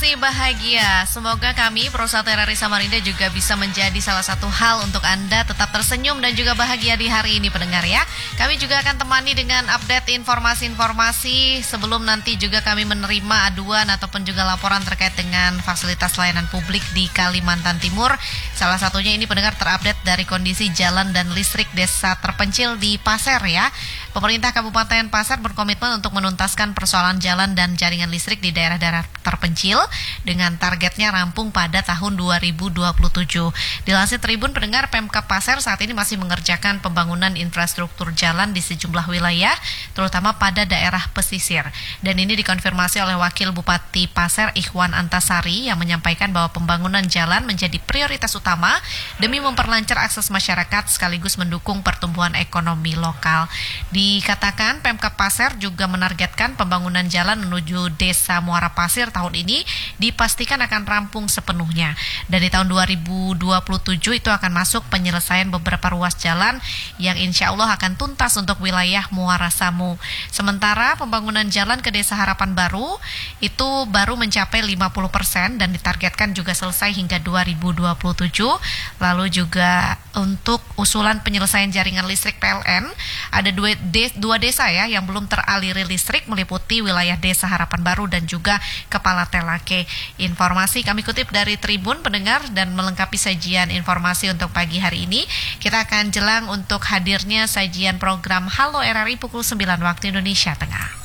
masih bahagia. Semoga kami Perusahaan RRI Samarinda juga bisa menjadi salah satu hal untuk Anda tetap tersenyum dan juga bahagia di hari ini pendengar ya. Kami juga akan temani dengan update informasi-informasi sebelum nanti juga kami menerima aduan ataupun juga laporan terkait dengan fasilitas layanan publik di Kalimantan Timur. Salah satunya ini pendengar terupdate dari kondisi jalan dan listrik desa terpencil di Pasir ya. Pemerintah Kabupaten Pasir berkomitmen untuk menuntaskan persoalan jalan dan jaringan listrik di daerah-daerah terpencil dengan targetnya rampung pada tahun 2027. Dilansir Tribun pendengar, Pemkab Pasir saat ini masih mengerjakan pembangunan infrastruktur jalan di sejumlah wilayah, terutama pada daerah pesisir. Dan ini dikonfirmasi oleh Wakil Bupati Pasir Ikhwan Antasari yang menyampaikan bahwa pembangunan jalan menjadi prioritas utama demi memperlancar akses masyarakat sekaligus mendukung pertumbuhan ekonomi lokal. Dikatakan Pemkab Pasir juga menargetkan pembangunan jalan menuju Desa Muara Pasir tahun ini dipastikan akan rampung sepenuhnya. Dan di tahun 2027 itu akan masuk penyelesaian beberapa ruas jalan yang insya Allah akan tuntas untuk wilayah Muara Samu. Sementara pembangunan jalan ke Desa Harapan Baru itu baru mencapai 50% dan ditargetkan juga selesai hingga 2027. Lalu juga untuk usulan penyelesaian jaringan listrik PLN, ada dua desa ya yang belum teraliri listrik meliputi wilayah Desa Harapan Baru dan juga Kepala Telake. Informasi kami kutip dari Tribun pendengar dan melengkapi sajian informasi untuk pagi hari ini. Kita akan jelang untuk hadirnya sajian program Halo RRI pukul 9 waktu Indonesia Tengah.